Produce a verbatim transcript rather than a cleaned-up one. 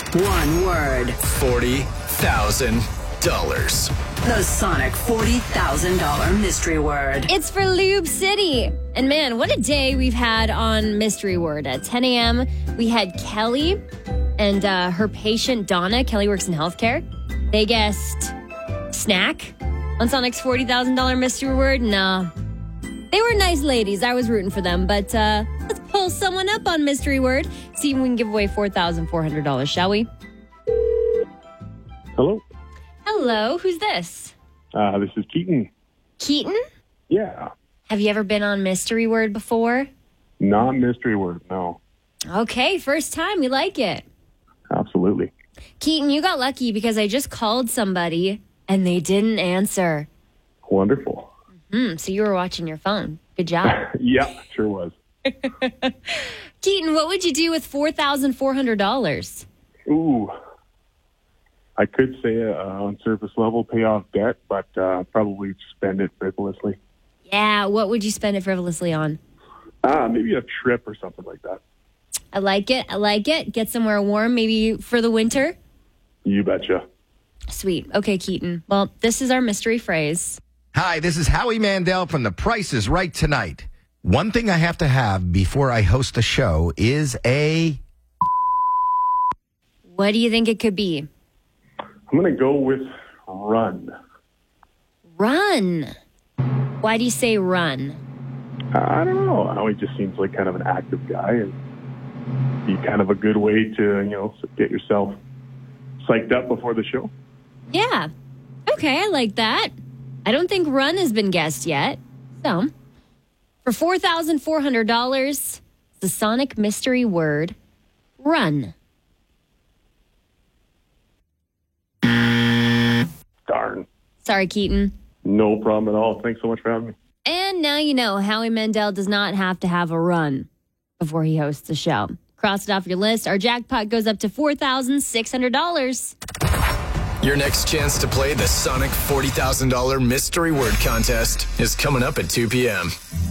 One word. forty thousand dollars. The Sonic forty thousand dollars mystery word. It's for Lube City. And man, what a day we've had on Mystery Word. At ten a.m., we had Kelly and uh, her patient, Donna. Kelly works in healthcare. They guessed snack on Sonic's forty thousand dollars mystery word. Nah. They were nice ladies. I was rooting for them. But uh, let's pull someone up on Mystery Word. See if we can give away four thousand four hundred dollars, shall we? Hello. Hello. Who's this? Uh, this is Keaton. Keaton? Yeah. Have you ever been on Mystery Word before? Not mystery word, no. Okay, first time. We like it. Absolutely. Keaton, you got lucky because I just called somebody and they didn't answer. Wonderful. Hmm, so you were watching your phone. Good job. Yeah, sure was. Keaton, what would you do with four thousand four hundred dollars? Ooh. I could say uh, on surface level pay off debt, but uh, probably spend it frivolously. Yeah, what would you spend it frivolously on? Ah, maybe a trip or something like that. I like it. I like it. Get somewhere warm, maybe for the winter. You betcha. Sweet. Okay, Keaton. Well, this is our mystery phrase. Hi, this is Howie Mandel from The Price is Right Tonight. One thing I have to have before I host a show is a... What do you think it could be? I'm going to go with run. Run. Why do you say run? I don't know. Howie just seems like kind of an active guy, and be kind of a good way to, you know, get yourself psyched up before the show. Yeah. Okay, I like that. I don't think run has been guessed yet. So, for four thousand four hundred dollars, the Sonic mystery word, run. Darn. Sorry, Keaton. No problem at all. Thanks so much for having me. And now you know Howie Mandel does not have to have a run before he hosts the show. Cross it off your list. Our jackpot goes up to four thousand six hundred dollars. Your next chance to play the Sonic forty thousand dollars mystery word contest is coming up at two p.m.